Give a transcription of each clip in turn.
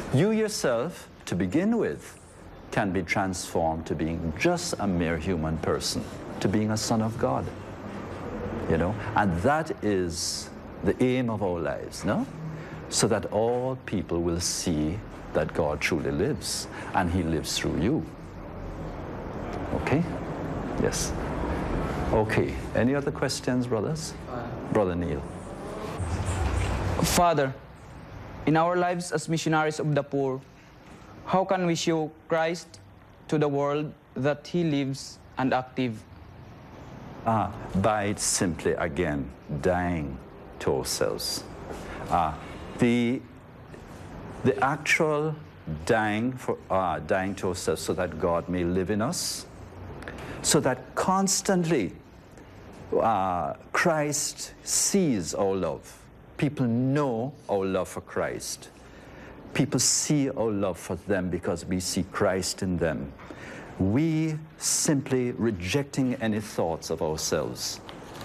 You yourself, to begin with, can be transformed to being just a mere human person, to being a son of God. You know, and that is the aim of our lives, no? So that all people will see that God truly lives, and he lives through you. Okay? Yes. Okay. Any other questions, brothers? Brother Neil. Father, in our lives as missionaries of the poor, how can we show Christ to the world that he lives and active? By simply, again, dying to ourselves. The actual dying to ourselves so that God may live in us, so that constantly Christ sees our love. People know our love for Christ. People see our love for them because we see Christ in them. We simply rejecting any thoughts of ourselves,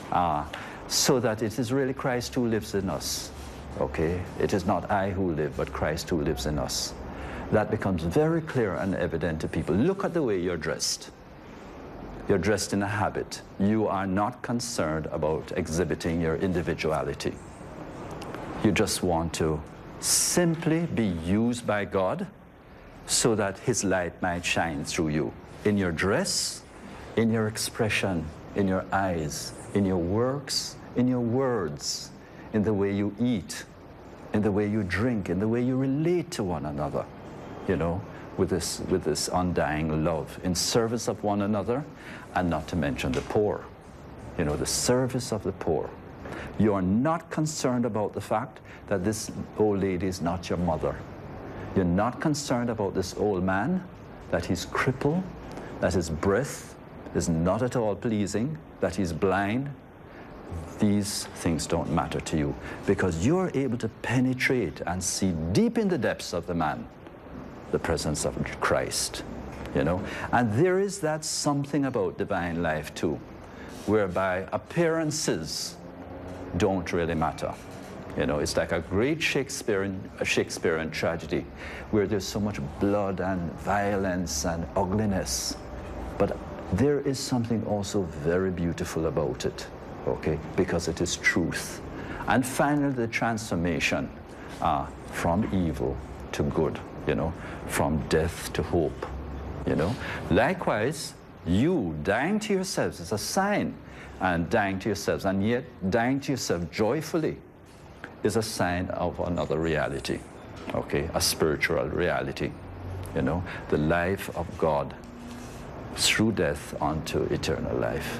so that it is really Christ who lives in us. Okay? It is not I who live, but Christ who lives in us. That becomes very clear and evident to people. Look at the way you're dressed. You're dressed in a habit. You are not concerned about exhibiting your individuality. You just want to simply be used by God so that his light might shine through you. In your dress, in your expression, in your eyes, in your works, in your words, in the way you eat, in the way you drink, in the way you relate to one another, you know, with this undying love, in service of one another, and not to mention the poor, you know, the service of the poor. You are not concerned about the fact that this old lady is not your mother. You're not concerned about this old man, that he's crippled, that his breath is not at all pleasing, that he's blind. These things don't matter to you because you're able to penetrate and see deep in the depths of the man the presence of Christ, you know. And there is that something about divine life too, whereby appearances don't really matter. You know, it's like a great Shakespearean tragedy where there's so much blood and violence and ugliness. But there is something also very beautiful about it, okay, because it is truth. And finally, the transformation from evil to good, you know, from death to hope, you know. Likewise, you dying to yourselves is a sign, and dying to yourselves, and yet dying to yourself joyfully is a sign of another reality, okay, a spiritual reality, you know, the life of God through death unto eternal life.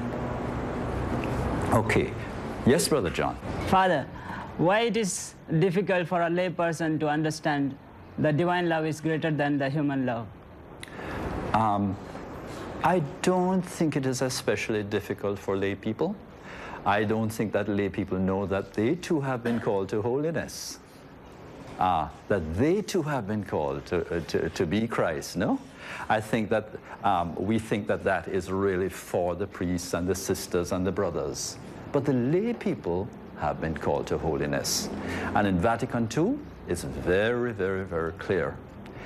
Okay. Yes, Brother John. Father, why it is difficult for a lay person to understand the divine love is greater than the human love? I don't think it is especially difficult for lay people. I don't think that lay people know that they too have been called to holiness. That they too have been called to be Christ, no? I think that we think that that is really for the priests and the sisters and the brothers. But the lay people have been called to holiness. And in Vatican II, it's very, very, very clear.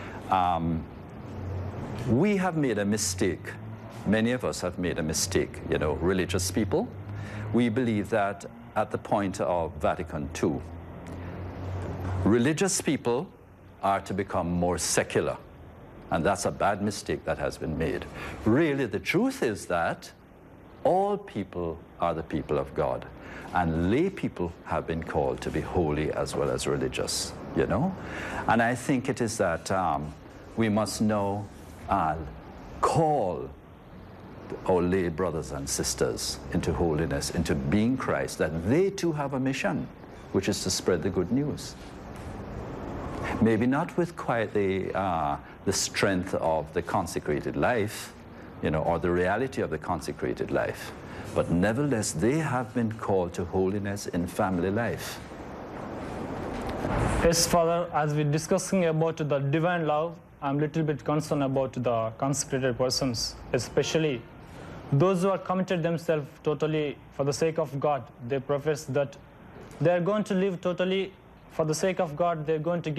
We have made a mistake. Many of us have made a mistake, you know, religious people. We believe that at the point of Vatican II, religious people are to become more secular. And that's a bad mistake that has been made. Really, the truth is that all people are the people of God. And lay people have been called to be holy as well as religious, you know? And I think it is that we must now call our lay brothers and sisters into holiness, into being Christ, that they too have a mission, which is to spread the good news. Maybe not with quite the strength of the consecrated life, you know, or the reality of the consecrated life, but nevertheless, they have been called to holiness in family life. Yes, Father, as we're discussing about the divine love, I'm a little bit concerned about the consecrated persons, especially those who are committed themselves totally for the sake of God. They profess that they're going to live totally for the sake of God. They're going to give